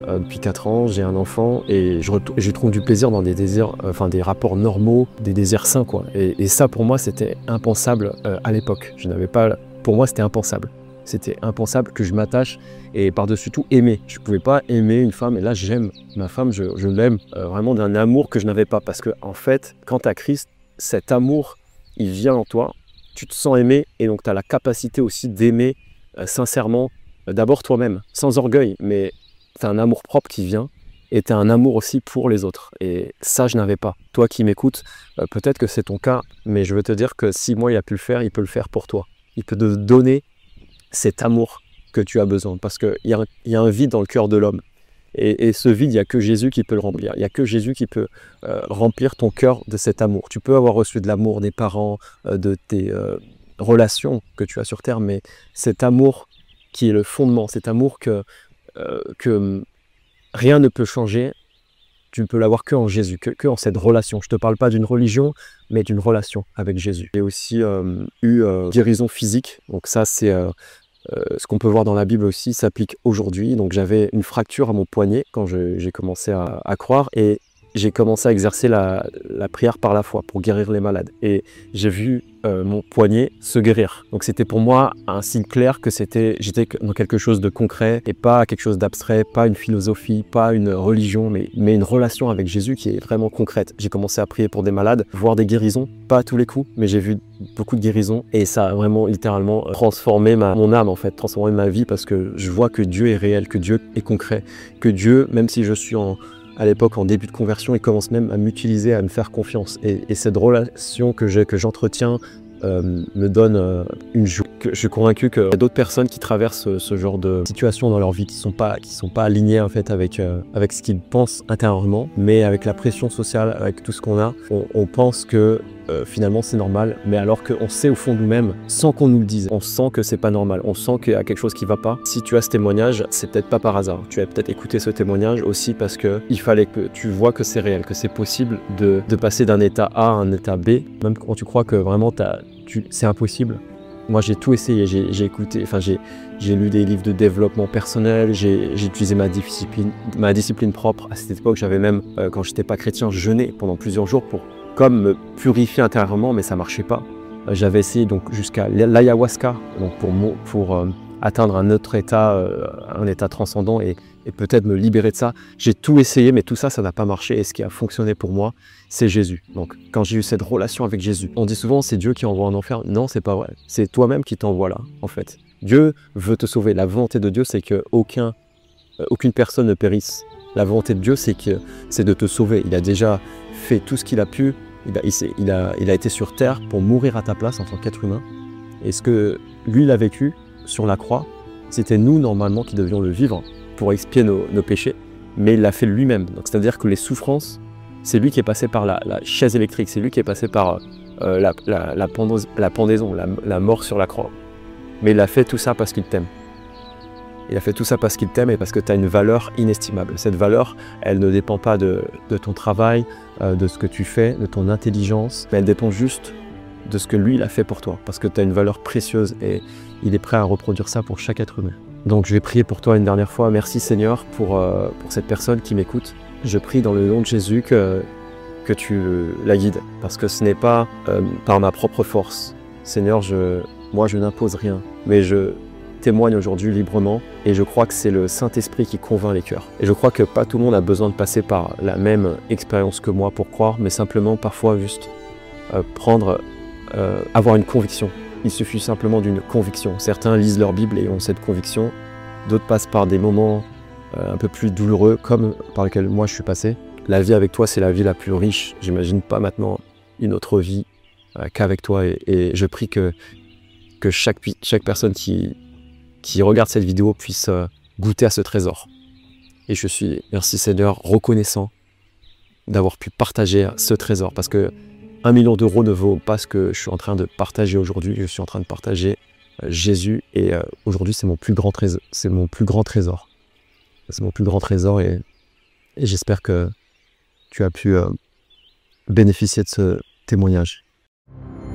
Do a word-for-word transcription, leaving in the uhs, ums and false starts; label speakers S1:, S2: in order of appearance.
S1: Euh, depuis quatre ans, j'ai un enfant et je, je trouve du plaisir dans des désirs, euh, enfin des rapports normaux, des désirs sains quoi. Et, et ça pour moi c'était impensable euh, à l'époque. Je n'avais pas, pour moi c'était impensable. C'était impensable que je m'attache et par-dessus tout aimer. Je ne pouvais pas aimer une femme et là j'aime ma femme, je, je l'aime euh, vraiment d'un amour que je n'avais pas. Parce que en fait, quand tu as Christ, cet amour, il vient en toi, tu te sens aimé et donc tu as la capacité aussi d'aimer euh, sincèrement, euh, d'abord toi-même, sans orgueil, mais tu as un amour propre qui vient et tu as un amour aussi pour les autres. Et ça, je n'avais pas. Toi qui m'écoutes, euh, peut-être que c'est ton cas, mais je veux te dire que si moi, il a pu le faire, il peut le faire pour toi. Il peut te donner cet amour que tu as besoin parce qu'il y, y a un vide dans le cœur de l'homme. Et, et ce vide, il n'y a que Jésus qui peut le remplir. Il n'y a que Jésus qui peut euh, remplir ton cœur de cet amour. Tu peux avoir reçu de l'amour des parents, euh, de tes euh, relations que tu as sur terre, mais cet amour qui est le fondement, cet amour que, euh, que rien ne peut changer, tu ne peux l'avoir que en Jésus, que, que en cette relation. Je ne te parle pas d'une religion, mais d'une relation avec Jésus. J'ai aussi euh, eu euh, guérison physique, donc ça c'est... Euh, Euh, ce qu'on peut voir dans la Bible aussi s'applique aujourd'hui. Donc j'avais une fracture à mon poignet quand j'ai commencé à, à croire et j'ai commencé à exercer la, la prière par la foi pour guérir les malades. Et j'ai vu euh, mon poignet se guérir. Donc c'était pour moi un signe clair que c'était, j'étais dans quelque chose de concret et pas quelque chose d'abstrait, pas une philosophie, pas une religion, mais, mais une relation avec Jésus qui est vraiment concrète. J'ai commencé à prier pour des malades, voir des guérisons, pas à tous les coups, mais j'ai vu beaucoup de guérisons et ça a vraiment littéralement transformé ma, mon âme en fait, transformé ma vie parce que je vois que Dieu est réel, que Dieu est concret, que Dieu, même si je suis en à l'époque en début de conversion, il commence même à m'utiliser, à me faire confiance. Et, et cette relation que j'ai, que j'entretiens euh, me donne euh, une joie. Je suis convaincu qu'il y a d'autres personnes qui traversent ce, ce genre de situation dans leur vie, qui ne sont pas, qui sont pas alignées en fait, avec, euh, avec ce qu'ils pensent intérieurement, mais avec la pression sociale, avec tout ce qu'on a, on, on pense que euh, finalement c'est normal, mais alors qu'on sait au fond de nous-mêmes, sans qu'on nous le dise, on sent que c'est pas normal, on sent qu'il y a quelque chose qui va pas. Si tu as ce témoignage, c'est peut-être pas par hasard. Tu as peut-être écouté ce témoignage aussi parce que il fallait que tu vois que c'est réel, que c'est possible de, de passer d'un état A à un état B, même quand tu crois que vraiment c'est impossible. Moi, j'ai tout essayé, j'ai écouté, enfin, j'ai lu des livres de développement personnel, j'ai utilisé ma discipline, ma discipline propre. À cette époque, j'avais même, euh, quand j'étais pas chrétien, jeûné pendant plusieurs jours pour comme me purifier intérieurement, mais ça marchait pas. Euh, j'avais essayé donc jusqu'à l'ayahuasca, donc pour, pour euh, atteindre un autre état, euh, un état transcendant et, et peut-être me libérer de ça. J'ai tout essayé, mais tout ça, ça n'a pas marché. Et ce qui a fonctionné pour moi, c'est Jésus. Donc, quand j'ai eu cette relation avec Jésus, on dit souvent c'est Dieu qui envoie en enfer. Non, c'est pas vrai. C'est toi-même qui t'envoie là, en fait. Dieu veut te sauver. La volonté de Dieu, c'est que aucun, euh, aucune personne ne périsse. La volonté de Dieu, c'est que c'est de te sauver. Il a déjà fait tout ce qu'il a pu. Il a, il, il, a, il a été sur terre pour mourir à ta place en tant qu'être humain. Et ce que lui, il a vécu sur la croix, c'était nous, normalement, qui devions le vivre pour expier nos, nos péchés. Mais il l'a fait lui-même. Donc, c'est-à-dire que les souffrances, c'est lui qui est passé par la, la chaise électrique, c'est lui qui est passé par euh, la, la, la, pendaison, la pendaison, la, la mort sur la croix. Mais il a fait tout ça parce qu'il t'aime. Il a fait tout ça parce qu'il t'aime et parce que tu as une valeur inestimable. Cette valeur, elle ne dépend pas de, de ton travail, euh, de ce que tu fais, de ton intelligence, mais elle dépend juste de ce que lui, il a fait pour toi. Parce que tu as une valeur précieuse et il est prêt à reproduire ça pour chaque être humain. Donc je vais prier pour toi une dernière fois. Merci Seigneur pour, euh, pour cette personne qui m'écoute. Je prie dans le nom de Jésus que, que tu la guides, parce que ce n'est pas euh, par ma propre force. Seigneur, je, moi je n'impose rien, mais je témoigne aujourd'hui librement et je crois que c'est le Saint-Esprit qui convainc les cœurs. Et je crois que pas tout le monde a besoin de passer par la même expérience que moi pour croire, mais simplement parfois juste euh, prendre, euh, avoir une conviction. Il suffit simplement d'une conviction. Certains lisent leur Bible et ont cette conviction, d'autres passent par des moments un peu plus douloureux, comme par lequel moi je suis passé. La vie avec toi, c'est la vie la plus riche. J'imagine pas maintenant une autre vie euh, qu'avec toi. Et, et je prie que, que chaque, chaque personne qui, qui regarde cette vidéo puisse euh, goûter à ce trésor. Et je suis, merci Seigneur, reconnaissant d'avoir pu partager ce trésor. Parce que un million d'euros ne vaut pas ce que je suis en train de partager aujourd'hui. Je suis en train de partager euh, Jésus. Et euh, aujourd'hui, c'est mon plus grand trésor. C'est mon plus grand trésor. C'est mon plus grand trésor et, et j'espère que tu as pu euh, bénéficier de ce témoignage.